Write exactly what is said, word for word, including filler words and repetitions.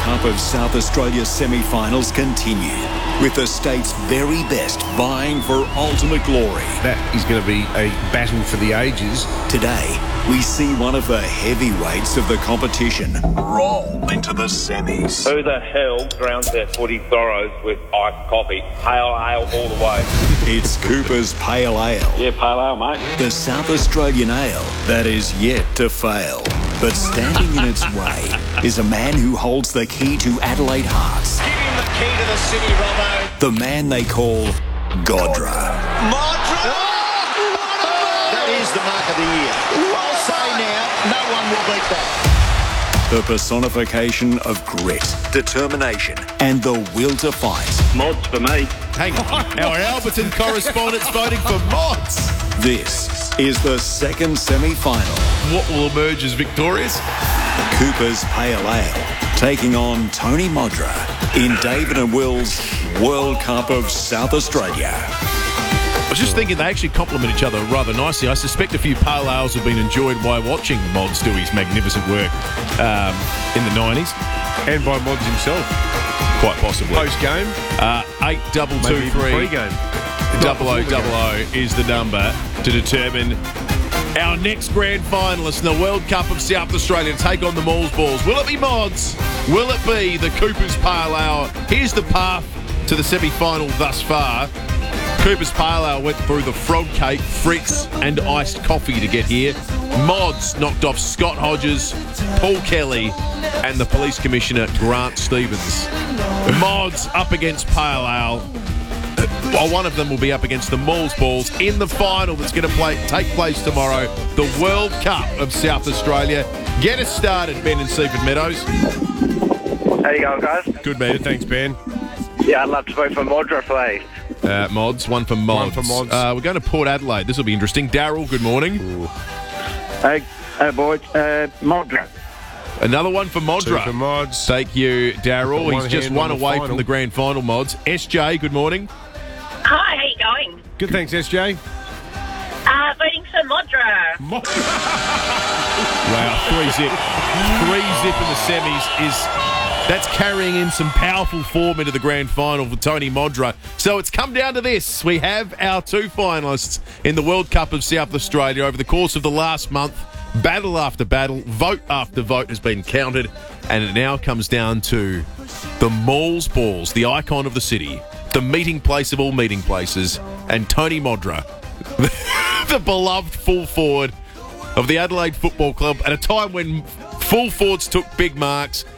Cup of South Australia semi-finals continue, with the state's very best vying for ultimate glory. That is going to be a battle for the ages. Today, we see one of the heavyweights of the competition roll into the semis. Who the hell drowns their footy sorrows with iced coffee? Pale ale all the way. It's Cooper's Pale Ale. Yeah, pale ale, mate. The South Australian ale that is yet to fail. But standing in its way is a man who holds the key to Adelaide hearts. Give him the key to the city, Robbo. The man they call Godra. Modra! That is the mark of the year. I'll say now, no one will beat that. The personification of grit, determination, and the will to fight. Mods for me. Hang on. Our Alberton correspondent's voting for Mods. This is the second semi-final. What will emerge as victorious? Cooper's Pale Ale taking on Tony Modra in David and Will's World Cup of South Australia. I was just thinking they actually complement each other rather nicely. I suspect a few pale ales have been enjoyed by watching Mods do his magnificent work um, in the nineties. And by Mods himself. Quite possibly. Post-game. Uh, eight double two three pre-game. double O double O is the number to determine our next grand finalist in the World Cup of South Australia to take on the Mauls Balls. Will it be Mods? Will it be the Cooper's Pale Ale? Here's the path to the semi-final thus far. Cooper's Pale Ale went through the frog cake, Fritz and iced coffee to get here. Mods knocked off Scott Hodges, Paul Kelly and the Police Commissioner Grant Stevens. Mods up against Pale Ale. Well, one of them will be up against the Mauls Balls in the final that's going to play, take place tomorrow, the World Cup of South Australia. Get us started, Ben and Seaford Meadows. How you going, guys? Good, man. Thanks, Ben. Yeah, I'd love to vote for Modra, please. Uh, mods, one for Mods. One for Mods. Uh, we're going to Port Adelaide. This will be interesting. Daryl, good morning. Hey, hey boys. Uh, Modra. Another one for Two Modra. for Mods. Thank you, Daryl. One He's just hand one on the away final. from the grand final, Mods. S J, good morning. Hi, how you going? Good, thanks, S J. Uh, voting for Modra. Wow, three zip. Three zip in the semis is... That's carrying in some powerful form into the grand final for Tony Modra. So it's come down to this. We have our two finalists in the World Cup of South Australia over the course of the last month. Battle after battle, vote after vote has been counted, and it now comes down to the Mauls Balls, the icon of the city, the meeting place of all meeting places, and Tony Modra, the beloved full forward of the Adelaide Football Club at a time when full forwards took big marks